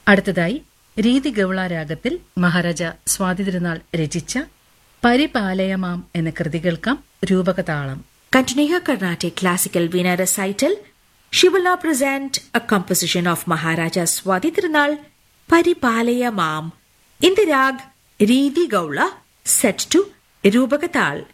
അടുത്തതായി രീതി ഗൗള രാഗത്തിൽ മഹാരാജ സ്വാതി തിരുനാൾ രചിച്ച പരിപാലയമാം എന്ന കൃതി കേൾക്കാം. രൂപകതാളം. Continuing her Carnatic classical Veena recital, she will now present a composition of Maharaja Swati Tirunal, Paripalaya Mam, in the rag Ridi Gaula, set to Rupakatal.